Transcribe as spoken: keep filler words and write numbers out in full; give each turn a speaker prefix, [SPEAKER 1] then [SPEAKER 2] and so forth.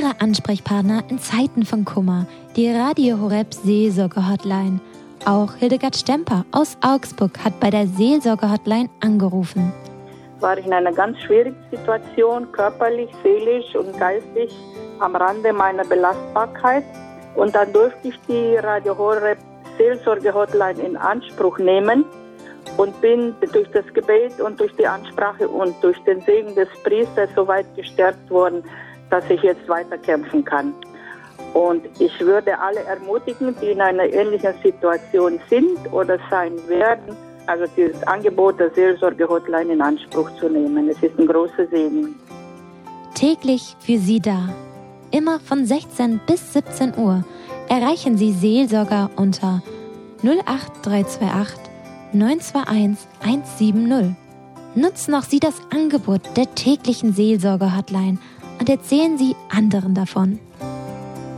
[SPEAKER 1] Ihre Ansprechpartner in Zeiten von Kummer, die Radio Horeb Seelsorge-Hotline. Auch Hildegard Stemper aus Augsburg hat bei der Seelsorge-Hotline angerufen.
[SPEAKER 2] War ich in einer ganz schwierigen Situation, körperlich, seelisch und geistig, am Rande meiner Belastbarkeit. Und dann durfte ich die Radio Horeb Seelsorge-Hotline in Anspruch nehmen und bin durch das Gebet und durch die Ansprache und durch den Segen des Priesters so weit gestärkt worden, dass ich jetzt weiterkämpfen kann. Und ich würde alle ermutigen, die in einer ähnlichen Situation sind oder sein werden, also dieses Angebot der Seelsorge-Hotline in Anspruch zu nehmen. Es ist ein großer Segen.
[SPEAKER 1] Täglich für Sie da. Immer von sechzehn bis siebzehn Uhr erreichen Sie Seelsorger unter null acht drei zwei acht neun zwei eins eins sieben null. Nutzen auch Sie das Angebot der täglichen Seelsorge-Hotline und erzählen Sie anderen davon.